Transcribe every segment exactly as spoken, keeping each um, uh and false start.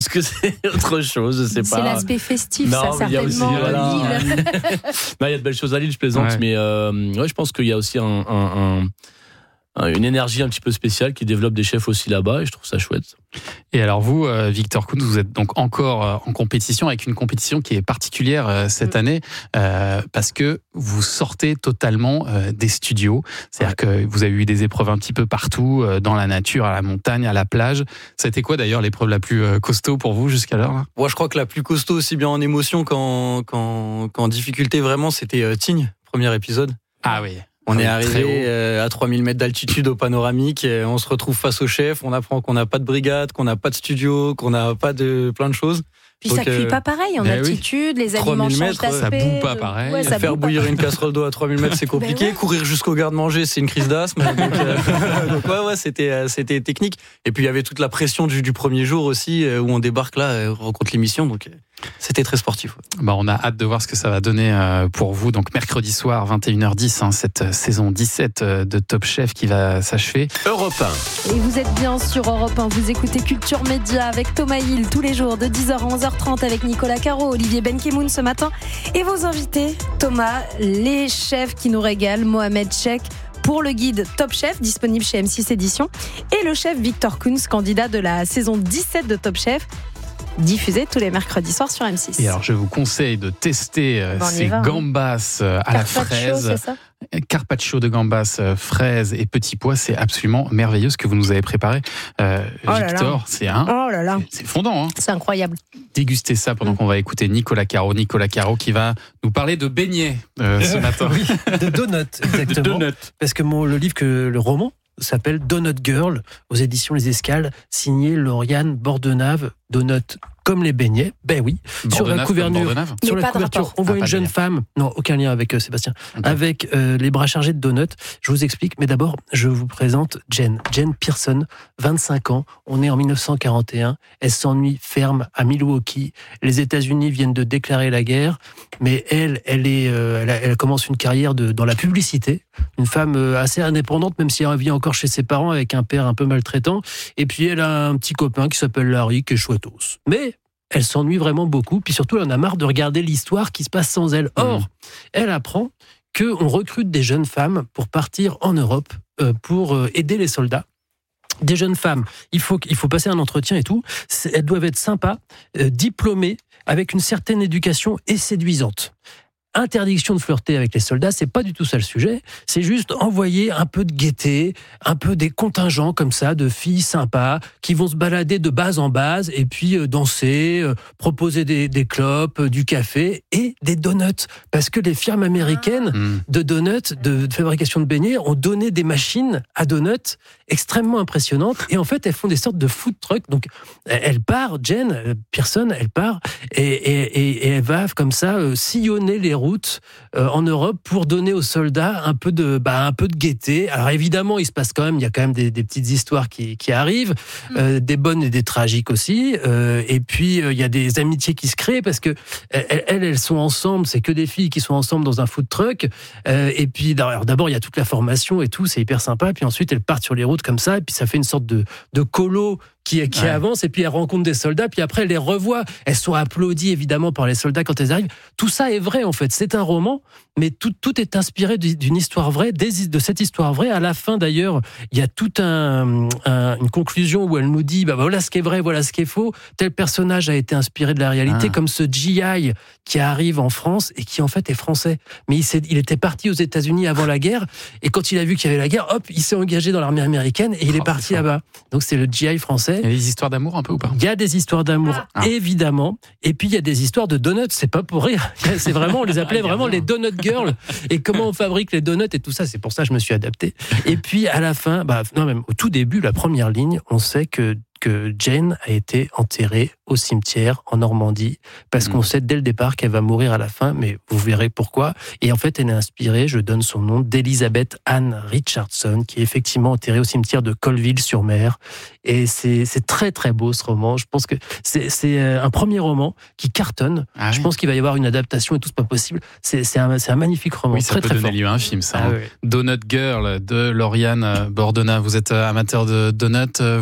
que c'est autre chose, je sais c'est pas. C'est l'aspect festif, non, ça, il y a aussi, certainement. voilà. Lille. Non, il y a de belles choses à Lille, je plaisante, ouais. mais euh, ouais, je pense qu'il y a aussi un, un, un, une énergie un petit peu spéciale qui développe des chefs aussi là-bas, et je trouve ça chouette. Et alors vous, euh, Victor Kunz, vous êtes donc encore euh, en compétition, avec une compétition qui est particulière euh, cette mmh. année, euh, parce que vous sortez totalement euh, des studios. C'est-à-dire ouais. que vous avez eu des épreuves un petit peu partout, euh, dans la nature, à la montagne, à la plage. C'était quoi d'ailleurs l'épreuve la plus euh, costaud pour vous jusqu'alors là ? Moi, je crois que la plus costaud, aussi bien en émotion qu'en, qu'en, qu'en difficulté vraiment, c'était euh, Tignes, premier épisode. Ah oui. On oui, est arrivé euh, à trois mille mètres d'altitude au panoramique, et on se retrouve face au chef, on apprend qu'on n'a pas de brigade, qu'on n'a pas de studio, qu'on n'a pas de plein de choses. Puis Donc, ça cuit euh, pas pareil en altitude, oui. les aliments changent d'aspect. Ça boue pas pareil. Ouais, ça Faire boue bouillir pas. une casserole d'eau à trois mille mètres, c'est compliqué. Ben ouais. Courir jusqu'au garde-manger, c'est une crise d'asthme. Donc, euh, donc ouais, ouais, c'était, c'était technique. Et puis il y avait toute la pression du, du premier jour aussi, où on débarque là, on rencontre l'émission. Donc c'était très sportif. Ouais. Bah, on a hâte de voir ce que ça va donner pour vous. Donc mercredi soir, vingt et une heures dix, hein, cette saison dix-sept de Top Chef qui va s'achever. Europe un. Et vous êtes bien sur Europe un. Vous écoutez Culture Média avec Thomas Hill tous les jours de dix heures à onze heures trente avec Nicolas Caro, Olivier Benkemoun ce matin. Et vos invités, Thomas, les chefs qui nous régalent, Mohamed Chek pour le guide Top Chef, disponible chez M six Éditions, et le chef Victor Kunz, candidat de la saison dix-sept de Top Chef, diffusé tous les mercredis soirs sur M six. Et alors je vous conseille de tester bon, ces va, gambas hein. à Carpaccio, la fraise. C'est ça Carpaccio de gambas, fraises et petits pois, c'est absolument merveilleux ce que vous nous avez préparé, euh, oh Victor. Là. C'est un, oh là là. C'est, c'est fondant. Hein. C'est incroyable. Dégustez ça pendant mmh. qu'on va écouter Nicolas Caro. Nicolas Caro qui va nous parler de beignets euh, ce matin. Oui, de donuts exactement. De donuts. Parce que mon, le livre, que le roman s'appelle Donut Girl aux éditions Les Escales, signé Lauriane Bordenave. Donut comme les beignets, ben oui. Sur la couverture, sur la couverture, on voit ah, une jeune femme. Non, aucun lien avec euh, Sébastien. Okay. Avec euh, les bras chargés de donuts. Je vous explique, mais d'abord, je vous présente Jen. Jen Pearson, vingt-cinq ans. On est en dix-neuf cent quarante et un. Elle s'ennuie ferme à Milwaukee. Les États-Unis viennent de déclarer la guerre, mais elle, elle est, euh, elle, a, elle commence une carrière de, dans la publicité. Une femme euh, assez indépendante, même si elle vit encore chez ses parents avec un père un peu maltraitant. Et puis elle a un petit copain qui s'appelle Larry, qui est chouettos. Mais elle s'ennuie vraiment beaucoup, puis surtout elle en a marre de regarder l'histoire qui se passe sans elle. Or, mmh. elle apprend qu'on recrute des jeunes femmes pour partir en Europe, euh, pour euh, aider les soldats. Des jeunes femmes, il faut, il faut passer un entretien et tout, elles doivent être sympas, euh, diplômées, avec une certaine éducation et séduisantes. Interdiction de flirter avec les soldats, c'est pas du tout ça le sujet. C'est juste envoyer un peu de gaieté, un peu des contingents comme ça de filles sympas qui vont se balader de base en base et puis euh, danser, euh, proposer des, des clopes, euh, du café et des donuts. Parce que les firmes américaines mmh. de donuts, de, de fabrication de beignets, ont donné des machines à donuts extrêmement impressionnantes et en fait elles font des sortes de food trucks. Donc elle part, Jen Pearson, elle part et, et, et, et elle va comme ça euh, sillonner les routes euh, en Europe pour donner aux soldats un peu de bah, un peu de gaieté. Alors évidemment, il se passe quand même, il y a quand même des, des petites histoires qui, qui arrivent, euh, des bonnes et des tragiques aussi. Euh, et puis euh, il y a des amitiés qui se créent parce que elles, elles, elles sont ensemble. C'est que des filles qui sont ensemble dans un food truck. Euh, et puis alors, d'abord il y a toute la formation et tout, c'est hyper sympa. Puis ensuite elles partent sur les routes comme ça. Et puis ça fait une sorte de de colo qui, qui ouais. avance, et puis elles rencontrent des soldats, puis après elles les revoient. Elles sont applaudies évidemment par les soldats quand elles arrivent. Tout ça est vrai en fait. C'est un roman, mais tout, tout est inspiré d'une histoire vraie, des, de cette histoire vraie. À la fin d'ailleurs, il y a toute un, un, une conclusion où elle nous dit bah, voilà ce qui est vrai, voilà ce qui est faux. Tel personnage a été inspiré de la réalité, ah. comme ce G I qui arrive en France et qui en fait est français. Mais il, s'est, il était parti aux États-Unis avant la guerre, et quand il a vu qu'il y avait la guerre, hop, il s'est engagé dans l'armée américaine et il oh, est parti là-bas. Donc c'est le G I français. Il y a des histoires d'amour un peu ou pas ? Il y a des histoires d'amour, ah. évidemment. Et puis il y a des histoires de donuts, c'est pas pour rire. C'est vraiment, on les appelait vraiment les donut girls. Et comment on fabrique les donuts et tout ça, c'est pour ça que je me suis adapté. Et puis à la fin, bah, non, même au tout début, la première ligne, on sait que que Jane a été enterrée au cimetière en Normandie, parce mmh. qu'on sait dès le départ qu'elle va mourir à la fin, mais vous verrez pourquoi. Et en fait, elle est inspirée, je donne son nom, d'Elizabeth Anne Richardson, qui est effectivement enterrée au cimetière de Colville-sur-Mer. Et c'est, c'est très très beau ce roman. Je pense que c'est, c'est un premier roman qui cartonne. Ah, je oui. pense qu'il va y avoir une adaptation et tout, c'est pas possible. C'est, c'est, un, c'est un magnifique roman. Oui, ça très, peut très donner fort. lieu à un film, ça. Ah, hein. oui. Donut Girl de Lauriane Bordenave. Vous êtes amateur de donuts vous-même, Mohamed ?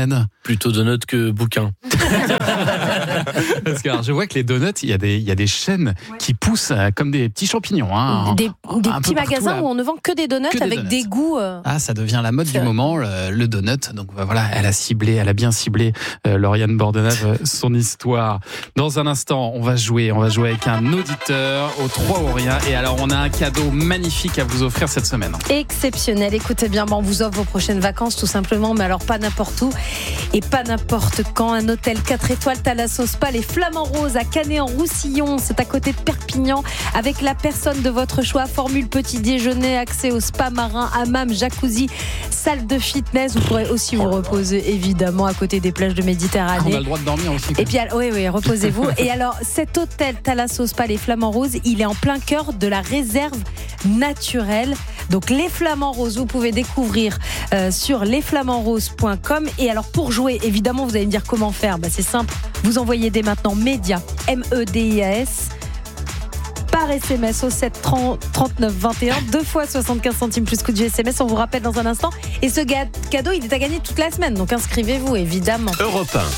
Mohamed? Plutôt donuts que bouquin. Parce que alors, je vois que les donuts, il y a des, il y a des chaînes ouais. qui poussent euh, comme des petits champignons. Hein, des des petits magasins partout, où on ne vend que des donuts que avec des, donuts. des goûts. Euh... Ah, ça devient la mode C'est du moment, le, le donut. Donc voilà, elle a ciblé, elle a bien ciblé euh, Lauriane Bordenave, son histoire. Dans un instant, on va jouer, on va jouer avec un auditeur au trois ou rien. Et alors, on a un cadeau magnifique à vous offrir cette semaine. Exceptionnel. Écoutez bien, bon, on vous offre vos prochaines vacances tout simplement, mais alors pas n'importe où et pas n'importe quand. Un hôtel quatre étoiles Thalasso Spa, les Flamands Roses à Canet-en-Roussillon, c'est à côté de Perpignan, avec la personne de votre choix. Formule petit déjeuner, accès au spa marin, hammam, jacuzzi, salle de fitness. Vous pourrez aussi vous reposer évidemment à côté des plages de Méditerranée. On a le droit de dormir aussi. Et puis oui, oui, reposez-vous. Et alors, cet hôtel Thalasso Spa, les Flamands Roses, il est en plein cœur de la réserve naturelle. Donc les Flamands Roses, vous pouvez découvrir euh, sur les flamands roses point com. Et alors pour jouer, évidemment, vous allez me dire comment faire. Bah, c'est simple, vous envoyez dès maintenant MEDIA, M E D I A S, par S M S au sept trente trente-neuf vingt et un, deux fois soixante-quinze centimes plus coût du S M S. On vous rappelle dans un instant. Et ce cadeau, il est à gagner toute la semaine. Donc inscrivez-vous, évidemment. Europe un.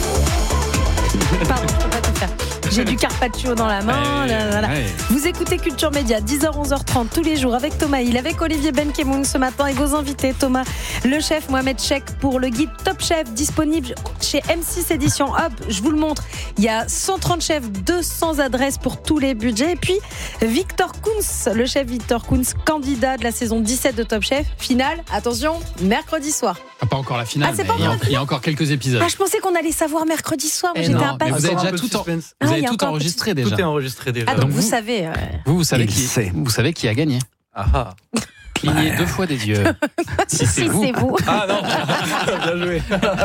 Pardon, je peux pas tout faire. J'ai du carpaccio dans la main. Ouais, là, là, là. ouais. Vous écoutez Culture Média, dix heures, onze heures trente tous les jours avec Thomas Hill, avec Olivier Benkemoun ce matin et vos invités. Thomas, le chef, Mohamed Chek pour le guide Top Chef disponible chez M six Éditions. Hop, je vous le montre. Il y a cent trente chefs, deux cents adresses pour tous les budgets. Et puis Victor Kunz, le chef Victor Kunz, candidat de la saison dix-sept de Top Chef. Finale, attention, mercredi soir. Ah, pas encore la finale. Ah, c'est pas il, y a, encore il y a encore quelques épisodes. Ah, je pensais qu'on allait savoir mercredi soir. Moi, Et j'étais non, impatiente. vous avez déjà tout, en, vous avez Ah, tout enregistré déjà. Tout est enregistré déjà. Ah, donc, Donc vous, vous- savez. euh, Vous, vous savez Il qui, sait. vous savez qui a gagné. Ah ah. Clignez deux fois des yeux. Si c'est Si vous. c'est vous. Ah non, bien joué.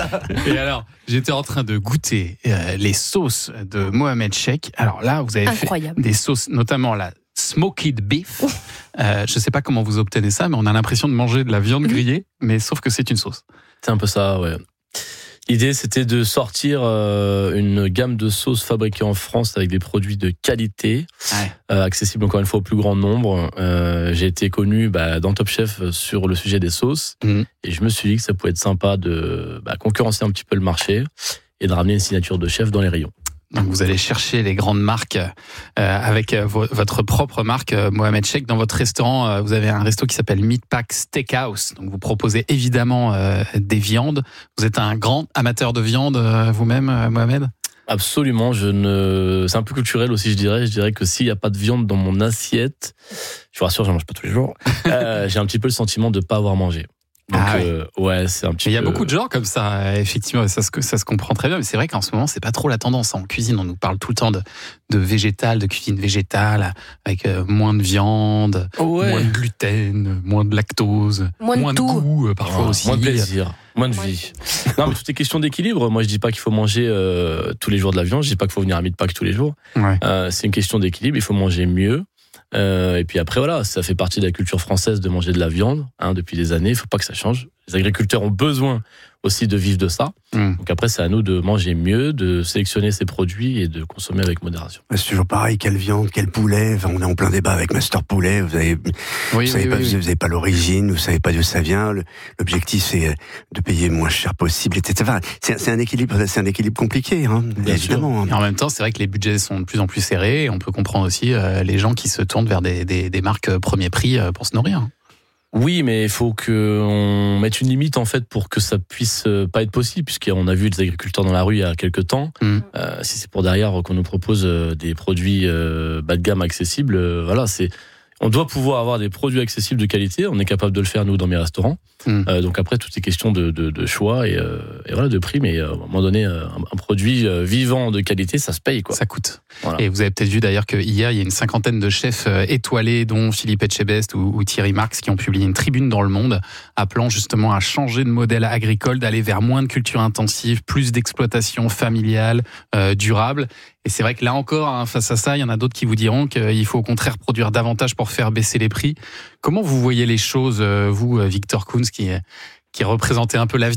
Et alors, j'étais en train de goûter euh, les sauces de Mohamed Chek. Alors là, vous avez Incroyable. fait des sauces, notamment la smoked beef. Euh, je ne sais pas comment vous obtenez ça, mais on a l'impression de manger de la viande grillée, mais sauf que c'est une sauce. C'est un peu ça, ouais. L'idée, c'était de sortir euh, une gamme de sauces fabriquées en France avec des produits de qualité, Ouais. euh, accessibles encore une fois au plus grand nombre. Euh, j'ai été connu bah, dans Top Chef sur le sujet des sauces, Mhm. et je me suis dit que ça pouvait être sympa de bah, concurrencer un petit peu le marché et de ramener une signature de chef dans les rayons. Donc vous allez chercher les grandes marques euh, avec euh, vo- votre propre marque euh, Mohamed Chek. Dans votre restaurant, euh, vous avez un resto qui s'appelle Meatpack Steakhouse. Donc vous proposez évidemment euh, des viandes. Vous êtes un grand amateur de viande euh, vous-même, euh, Mohamed? Absolument, je ne. C'est un peu culturel aussi, je dirais. Je dirais que s'il n'y a pas de viande dans mon assiette, je vous rassure, je ne mange pas tous les jours. euh, j'ai un petit peu le sentiment de ne pas avoir mangé. Donc, Ah ouais. euh, ouais, c'est un petit Il y a peu- beaucoup de gens comme ça, euh, effectivement, et ça se, ça se comprend très bien. Mais c'est vrai qu'en ce moment, c'est pas trop la tendance. En cuisine, on nous parle tout le temps de, de végétal, de cuisine végétale, avec euh, moins de viande, Ouais. moins de gluten, moins de lactose, Moins de tout. goût euh, parfois Ah, aussi. Moins de plaisir, moins de Moins vie. Non, mais tout est question d'équilibre. Moi, je dis pas qu'il faut manger euh, tous les jours de la viande. Je dis pas qu'il faut venir à Meatpack tous les jours. Ouais. Euh, c'est une question d'équilibre. Il faut manger mieux. Euh, et puis après, voilà, ça fait partie de la culture française de manger de la viande hein, depuis des années. Il faut pas que ça change. Les agriculteurs ont besoin aussi de vivre de ça. Mmh. Donc après, c'est à nous de manger mieux, de sélectionner ses produits et de consommer avec modération. C'est toujours pareil, quelle viande, quel poulet. Enfin, on est en plein débat avec Master Poulet. Vous avez, Oui, vous savez oui, pas, oui, vous oui. savez pas l'origine, vous savez pas d'où ça vient. Le- L'objectif, c'est de payer le moins cher possible, et cetera. Enfin, c'est, c'est un équilibre, c'est un équilibre compliqué, hein, Bien évidemment. Et en même temps, c'est vrai que les budgets sont de plus en plus serrés. Et on peut comprendre aussi euh, les gens qui se tournent vers des, des, des marques euh, premier prix euh, pour se nourrir. Oui, mais il faut qu'on mette une limite en fait pour que ça puisse euh, pas être possible, puisqu'on a vu des agriculteurs dans la rue il y a quelques temps. Mmh. Euh, si c'est pour derrière qu'on nous propose euh, des produits euh, bas de gamme accessibles, euh, voilà, c'est. On doit pouvoir avoir des produits accessibles de qualité. On est capable de le faire nous dans mes restaurants. Mmh. Euh, donc après, tout est question de, de, de choix et, euh, et voilà de prix. Mais euh, à un moment donné, euh, un, un produit euh, vivant de qualité, ça se paye quoi. Ça coûte. Voilà. Et vous avez peut-être vu d'ailleurs qu'hier, il y a une cinquantaine de chefs euh, étoilés, dont Philippe Etchebest ou, ou Thierry Marx, qui ont publié une tribune dans Le Monde, appelant justement à changer de modèle agricole, d'aller vers moins de culture intensive, plus d'exploitation familiale, euh, durable. Et c'est vrai que là encore, hein, face à ça, il y en a d'autres qui vous diront qu'il faut au contraire produire davantage pour faire baisser les prix. Comment vous voyez les choses, euh, vous, euh, Victor Kunz, qui, qui représentez un peu l'avenir ici ?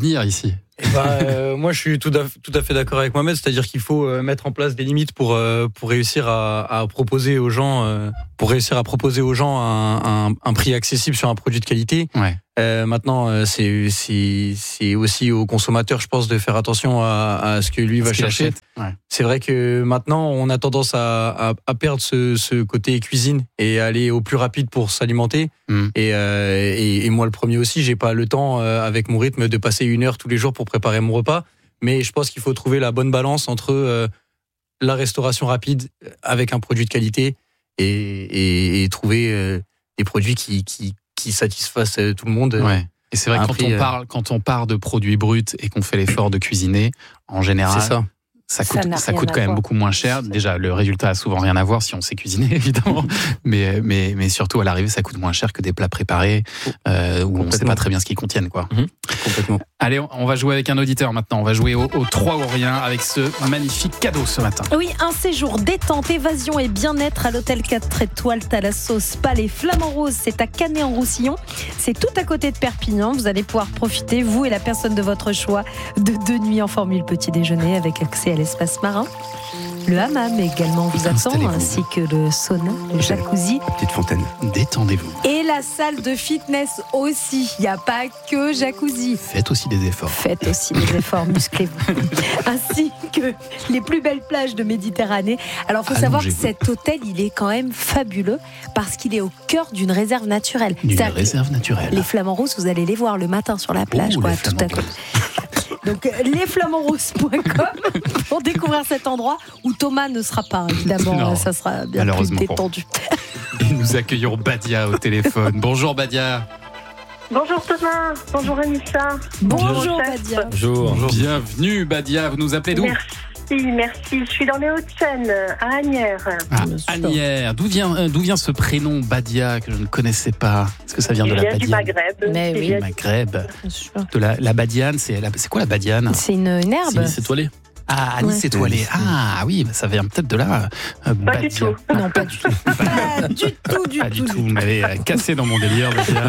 bah, euh, moi, je suis tout à, tout à fait d'accord avec Mohamed, c'est-à-dire qu'il faut euh, mettre en place des limites pour euh, pour réussir à, à proposer aux gens, euh, pour réussir à proposer aux gens un, un, un prix accessible sur un produit de qualité. Ouais. Euh, maintenant, euh, c'est c'est c'est aussi aux consommateurs, je pense, de faire attention à, à ce que lui va chercher. Ouais. C'est vrai que maintenant, on a tendance à, à, à perdre ce, ce côté cuisine et aller au plus rapide pour s'alimenter. Mm. Et, euh, et, et moi, le premier aussi, j'ai pas le temps euh, avec mon rythme de passer une heure tous les jours pour préparer mon repas. Mais je pense qu'il faut trouver la bonne balance entre euh, la restauration rapide avec un produit de qualité et, et, et trouver euh, des produits qui, qui qui satisfassent tout le monde. Ouais. Et c'est vrai que quand prix, on parle, quand on part de produits bruts et qu'on fait l'effort de cuisiner, en général, c'est ça. ça coûte, Ça ça n'a coûte rien quand à même voir. beaucoup moins cher. Déjà, le résultat a souvent rien à voir si on sait cuisiner, évidemment. mais, mais, mais surtout, à l'arrivée, ça coûte moins cher que des plats préparés euh, où on ne sait pas très bien ce qu'ils contiennent, quoi. Mmh. Complètement. Allez, on va jouer avec un auditeur maintenant. On va jouer au, au trois ou rien avec ce magnifique cadeau ce matin. Oui, un séjour détente, évasion et bien-être à l'hôtel quatre étoiles Thalasso Palais Flamand Rose. C'est à Canet-en-Roussillon. C'est tout à côté de Perpignan. Vous allez pouvoir profiter, vous et la personne de votre choix, de deux nuits en formule petit déjeuner avec accès à l'espace marin. Le hammam également vous attend, Installez-vous. ainsi que le sauna, le jacuzzi Petite fontaine. Détendez-vous. et la salle de fitness aussi. Il n'y a pas que jacuzzi. Faites aussi des efforts. Faites aussi des efforts, musclez-vous. Ainsi que les plus belles plages de Méditerranée. Alors, il faut savoir que Allongez-vous. cet hôtel, il est quand même fabuleux parce qu'il est au cœur d'une réserve naturelle. D'une C'est-à-dire que réserve naturelle. Les flamants roses, vous allez les voir le matin sur la plage. Oh, quoi, les tout à flamants coup. Donc, euh, les flamants roses point com pour découvrir cet endroit où Thomas ne sera pas, évidemment. Non, ça sera bien plus malheureusement pour détendu. Et nous accueillons Badia au téléphone. Bonjour Badia. Bonjour Thomas, bonjour Anissa. Bonjour, chef. Badia. Bonjour. Bienvenue Badia. Vous nous appelez d'où? Merci, merci. Je suis dans les Hauts-de-Seine, à Agnières. Ah, Bien sûr. Agnières. D'où vient, euh, d'où vient ce prénom Badia que je ne connaissais pas? Est-ce que ça vient Je de la viens du Badiane? Maghreb. Mais Je oui. viens Du Maghreb. Bien sûr. De la, la Badiane, c'est, la- c'est quoi la Badiane? C'est une, une herbe. C'est étoilé. Ah, Anis Ouais. étoilé. Ah oui, bah, ça vient peut-être de là. euh, Pas du Badia. tout. Non, pas du tout. Pas du tout, du Pas tout. du tout, vous m'avez euh, cassé dans mon délire, Badia.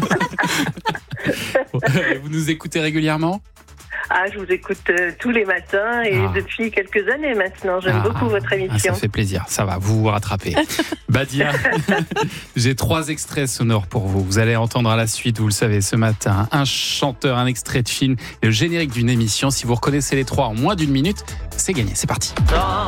Vous nous écoutez régulièrement? Ah, je vous écoute euh, tous les matins et Ah. depuis quelques années maintenant. J'aime Ah, beaucoup votre ah, émission. ça fait plaisir, ça va, vous vous rattrapez. Badia, j'ai trois extraits sonores pour vous. Vous allez entendre à la suite, vous le savez, ce matin, un chanteur, un extrait de film, et le générique d'une émission. Si vous reconnaissez les trois en moins d'une minute, c'est gagné, c'est parti. Dans